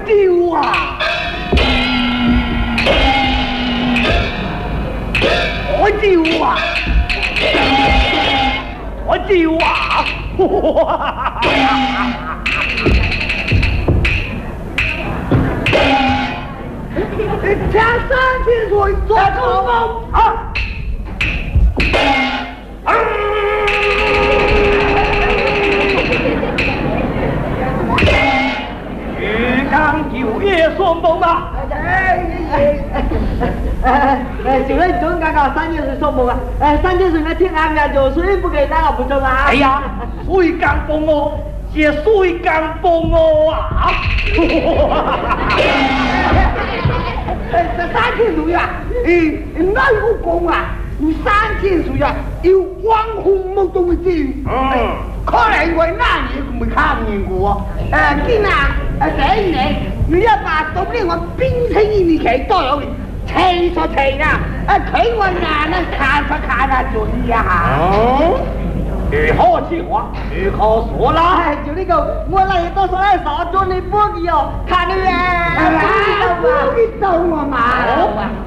丢啊！我丢啊！我丢啊！哇！前30岁做主公啊！玉刚9月双蹦吧！ 就那准刚刚30岁说梦啊，30岁那天安排就水不给哪个不中啊？ 哎呀，水刚蹦哦，是水刚蹦哦啊！这30岁啊，哪有讲啊？你30岁啊，有黄昏梦中的境遇。可能因为那年没看见过。今这一年，你要把东令王冰城一米去都有吹说吹啊，看我哪能看出看啊准呀？如何说话？如何说啦？ 就那个，我那也都是来少做你玻璃哦，看你不给懂我嘛？